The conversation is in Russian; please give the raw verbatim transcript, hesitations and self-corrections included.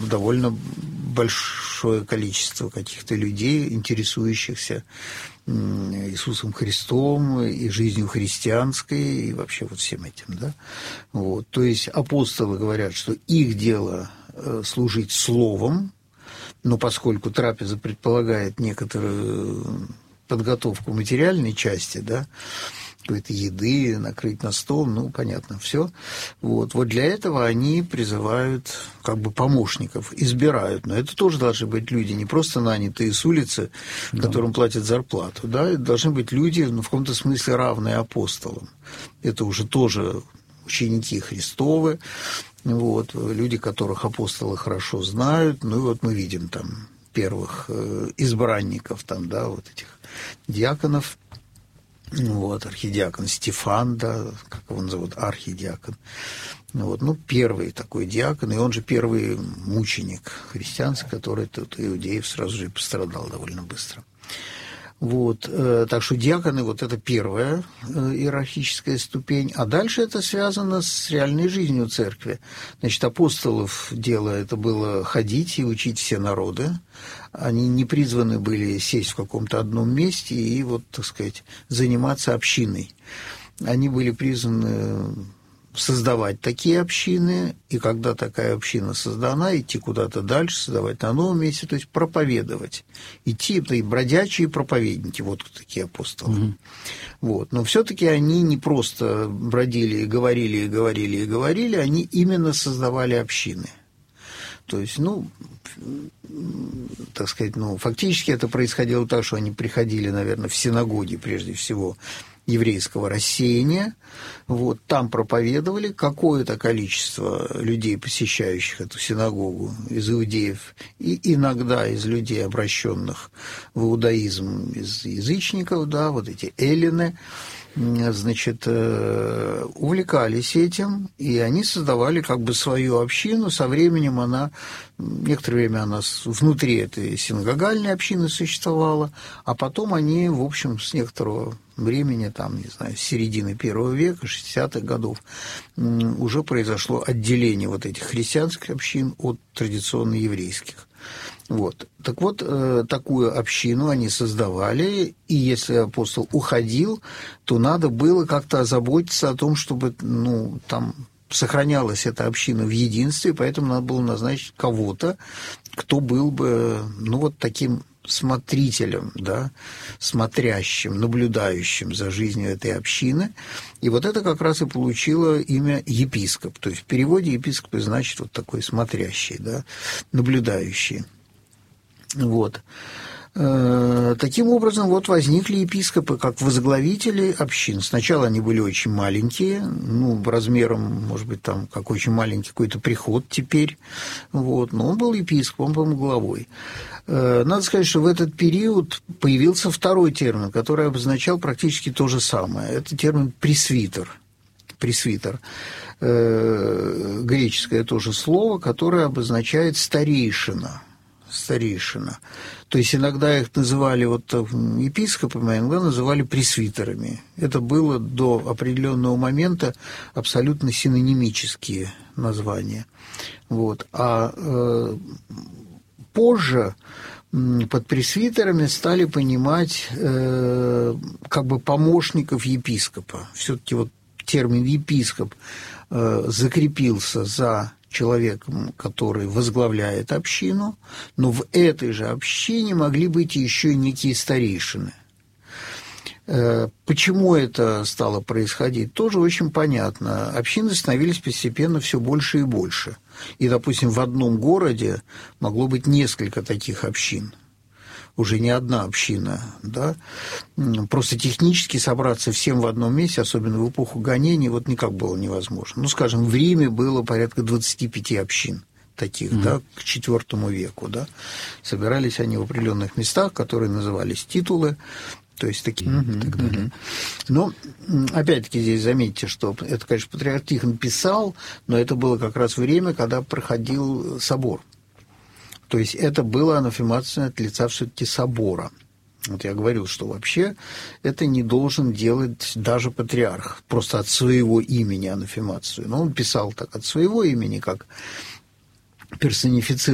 довольно большое количество каких-то людей, интересующихся Иисусом Христом и жизнью христианской, и вообще вот всем этим, да. Вот. То есть апостолы говорят, что их дело служить словом, но поскольку трапеза предполагает некоторую подготовку материальной части, да, какой-то еды, накрыть на стол, ну, понятно, все. Вот. вот для этого они призывают как бы помощников, избирают. Но это тоже должны быть люди, не просто нанятые с улицы, да. которым платят зарплату. Да? Это должны быть люди, ну, в каком-то смысле равные апостолам. Это уже тоже ученики Христовы, вот, люди, которых апостолы хорошо знают. Ну, и вот мы видим там первых избранников, там, да, вот этих диаконов. Вот, архидиакон Стефан, да, как его назовут, архидиакон. Вот, ну, первый такой диакон, и он же первый мученик христианский, который тут иудеев сразу же пострадал довольно быстро. Вот, э, так что диаконы, вот это первая э, иерархическая ступень, а дальше это связано с реальной жизнью церкви. Значит, апостолов дело это было ходить и учить все народы. Они не призваны были сесть в каком-то одном месте и, вот, так сказать, заниматься общиной. Они были призваны создавать такие общины, и когда такая община создана, идти куда-то дальше, создавать на новом месте, то есть проповедовать. Идти, это и бродячие проповедники, вот такие апостолы. Mm-hmm. Вот. Но все-таки они не просто бродили, говорили, говорили и говорили, они именно создавали общины. То есть, ну, так сказать, ну, фактически это происходило так, что они приходили, наверное, в синагоги, прежде всего, еврейского рассеяния, вот, там проповедовали, какое-то количество людей, посещающих эту синагогу, из иудеев, и иногда из людей, обращенных в иудаизм, из язычников, да, вот эти эллины, значит, увлекались этим, и они создавали как бы свою общину. Со временем она, некоторое время она внутри этой синагогальной общины существовала, а потом они, в общем, с некоторого времени, там, не знаю, с середины первого века, шестидесятых годов, уже произошло отделение вот этих христианских общин от традиционно еврейских. Вот. Так вот, э, такую общину они создавали, и если апостол уходил, то надо было как-то озаботиться о том, чтобы, ну, там сохранялась эта община в единстве, поэтому надо было назначить кого-то, кто был бы, ну, вот таким смотрителем, да, смотрящим, наблюдающим за жизнью этой общины. И вот это как раз и получило имя епископ. То есть в переводе епископ значит вот такой смотрящий, да, наблюдающий. Вот. Таким образом, вот возникли епископы как возглавители общин. Сначала они были очень маленькие, ну, размером, может быть, там, как очень маленький какой-то приход теперь, вот, но он был епископ, он был главой. Надо сказать, что в этот период появился второй термин, который обозначал практически то же самое. Это термин «пресвитер». Пресвитер. Греческое тоже слово, которое обозначает «старейшина». Старейшина. То есть иногда их называли вот епископами, а иногда называли пресвитерами. Это было до определенного момента абсолютно синонимические названия. Вот. А э, позже под пресвитерами стали понимать э, как бы помощников епископа. Все-таки вот термин епископ э, закрепился за человеком, который возглавляет общину, но в этой же общине могли быть еще и некие старейшины. Почему это стало происходить, тоже очень понятно. Общины становились постепенно все больше и больше. И, допустим, в одном городе могло быть несколько таких общин. Уже не одна община, да, просто технически собраться всем в одном месте, особенно в эпоху гонений, вот никак было невозможно. Ну, скажем, в Риме было порядка двадцати пяти общин таких, mm-hmm. да, к четвёртому веку, да, собирались они в определенных местах, которые назывались титулы, то есть такие mm-hmm. и так далее. Mm-hmm. Но, опять-таки, здесь заметьте, что это, конечно, патриарх Тихон писал, но это было как раз время, когда проходил собор. То есть это было анафемация от лица все-таки собора. Вот я говорил, что вообще это не должен делать даже патриарх, просто от своего имени анафемацию. Но он писал так от своего имени, как персонифицированный